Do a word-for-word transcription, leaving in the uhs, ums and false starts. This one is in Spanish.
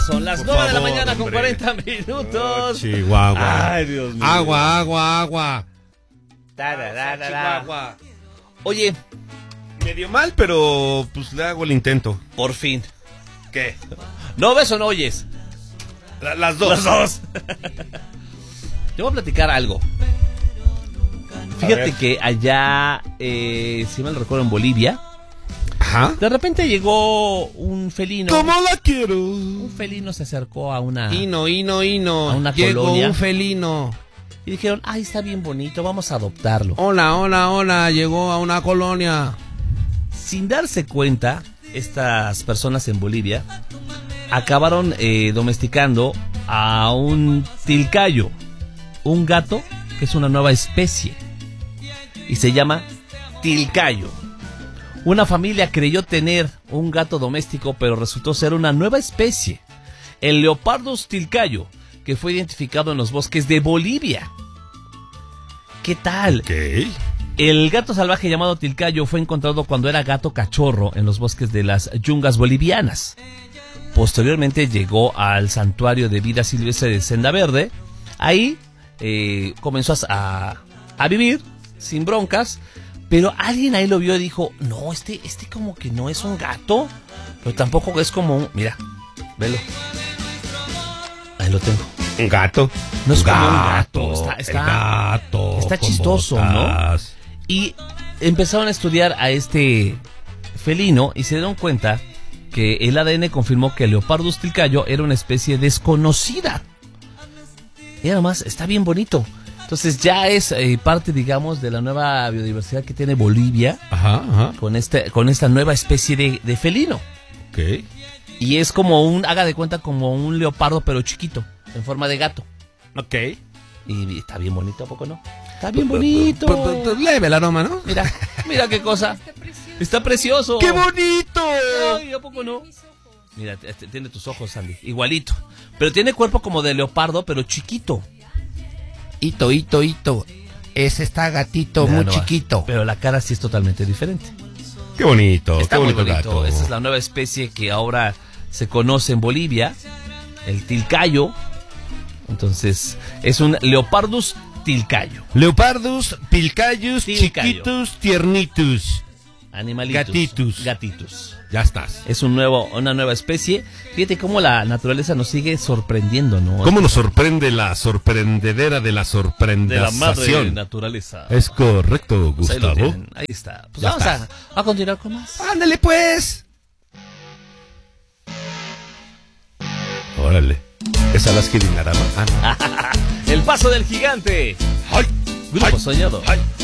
Son las Por nueve de la favor, mañana hombre. con cuarenta minutos. Oh, Chihuahua. Ay, Dios mío. Agua, agua, agua. Tarararara. Oye, Me dio mal, pero pues le hago el intento. por fin. ¿Qué? ¿No ves o no oyes? La- las dos. Las dos. Te voy a platicar algo. Fíjate ver. que allá, eh, si mal recuerdo, en Bolivia, Ajá. de repente llegó un felino. ¿Cómo la quiero? Un felino se acercó a una... Hino, hino, hino. A una Llegó colonia. un felino. Y dijeron, ay, está bien bonito, vamos a adoptarlo. Hola, hola, hola. Llegó a una colonia. Sin darse cuenta, estas personas en Bolivia acabaron eh, domesticando a un tilcayo, un gato que es una nueva especie y se llama tilcayo. Una familia creyó tener un gato doméstico, pero resultó ser una nueva especie, el Leopardus tilcayo, que fue identificado en los bosques de Bolivia. ¿Qué tal? ¿Qué? El gato salvaje llamado tilcayo fue encontrado cuando era gato cachorro en los bosques de las yungas bolivianas. Posteriormente llegó al santuario de vida silvestre de Senda Verde. Ahí eh, comenzó a, a vivir sin broncas, pero alguien ahí lo vio y dijo, no, este, este como que no es un gato, pero tampoco es como un... Mira, velo. Ahí lo tengo. Un gato. No es Un como un gato. gato, está- el está- gato. está ¿Cómo chistoso, ¿no? estás? Y empezaron a estudiar a este felino y se dieron cuenta que el A D N confirmó que el Leopardus tilcayo era una especie desconocida. Y además está bien bonito. Entonces ya es eh, parte, digamos, de la nueva biodiversidad que tiene Bolivia Ajá, ajá. con, este, con esta nueva especie de, de felino. Ok. Y es como un, haga de cuenta, como un leopardo pero chiquito, en forma de gato. Ok. Y está bien bonito, ¿a poco no? Está bien bonito. Pues, pues, pues, leve el aroma, ¿no? Mira, mira qué cosa. Está precioso. ¡Qué bonito! Ay, ¿a poco no? Mira, t- t- tiene tus ojos, Sandy. Igualito. Pero tiene cuerpo como de leopardo, pero chiquito. Hito, hito, hito. Ese está gatito Mira muy nomás. chiquito. Pero la cara sí es totalmente diferente. Qué bonito, Está qué muy bonito, bonito. gato. Esa es la nueva especie que ahora se conoce en Bolivia. El tilcayo. Entonces, es un Leopardus tilcayo. Leopardus, pilcayus, Tilcayo. chiquitus, tiernitus. Animalitos. Gatitus. Gatitus. Ya estás. Es un nuevo, una nueva especie. Fíjate cómo la naturaleza nos sigue sorprendiendo, ¿no? ¿Cómo nos sorprende la sorprendedera de la De la sorprendezación? madre naturaleza. Es correcto, Pues ahí lo Gustavo. tienen, ahí está. Pues Ya vamos a, está. a continuar con más. ¡Ándale, pues! Órale. ¿Esa las que dinarama? Ah, no. El paso del gigante. ¡Ay! Grupo ¡Ay! soñado. ¡Ay!